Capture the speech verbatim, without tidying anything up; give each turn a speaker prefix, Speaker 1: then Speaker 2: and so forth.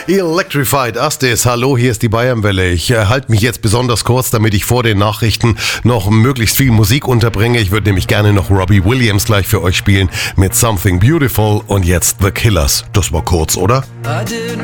Speaker 1: Electrified Astis, hallo, hier ist die Bayernwelle. Ich äh, halte mich jetzt besonders kurz, damit ich vor den Nachrichten noch möglichst viel Musik unterbringe. Ich würde nämlich gerne noch Robbie Williams gleich für euch spielen mit Something Beautiful und jetzt The Killers. Das war kurz, oder?
Speaker 2: I didn't